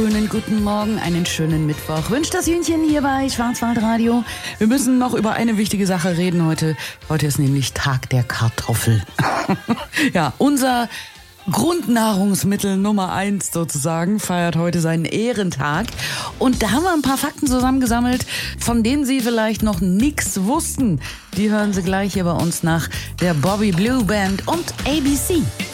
Schönen guten Morgen, einen schönen Mittwoch. Wünscht das Hühnchen hier bei Schwarzwaldradio. Wir müssen noch über eine wichtige Sache reden heute. Heute ist nämlich Tag der Kartoffel. Ja, unser Grundnahrungsmittel Nummer 1 sozusagen feiert heute seinen Ehrentag. Und da haben wir ein paar Fakten zusammengesammelt, von denen Sie vielleicht noch nichts wussten. Die hören Sie gleich hier bei uns nach der Bobby Blue Band und ABC.